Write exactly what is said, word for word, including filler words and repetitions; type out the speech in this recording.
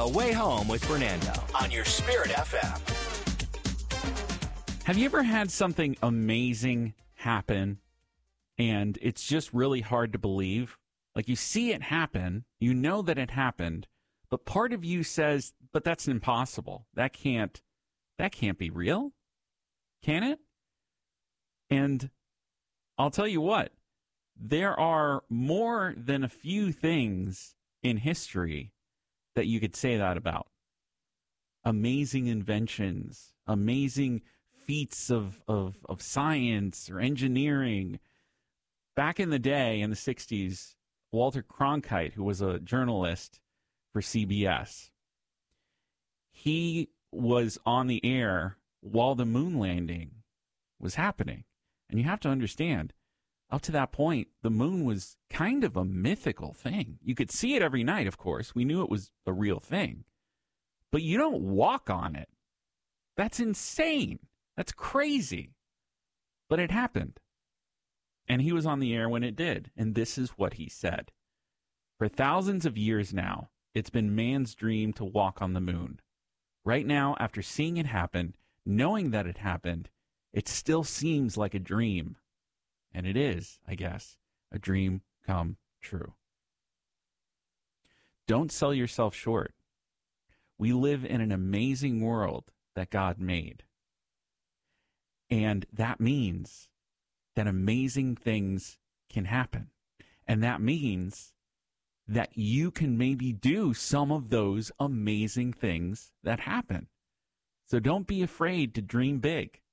The Way Home with Fernando on your Spirit F M. Have you ever had something amazing happen and it's just really hard to believe? Like you see it happen, you know that it happened, but part of you says, but that's impossible. That can't, that can't be real. Can it? And I'll tell you what, there are more than a few things in history that you could say that about. Amazing inventions, amazing feats of, of, of science or engineering. Back in the day, in the sixties, Walter Cronkite, who was a journalist for C B S, he was on the air while the moon landing was happening. And you have to understand, up to that point, the moon was kind of a mythical thing. You could see it every night, of course. We knew it was a real thing. But you don't walk on it. That's insane. That's crazy. But it happened. And he was on the air when it did. And this is what he said. For thousands of years now, it's been man's dream to walk on the moon. Right now, after seeing it happen, knowing that it happened, it still seems like a dream. And it is, I guess, a dream come true. Don't sell yourself short. We live in an amazing world that God made. And that means that amazing things can happen. And that means that you can maybe do some of those amazing things that happen. So don't be afraid to dream big.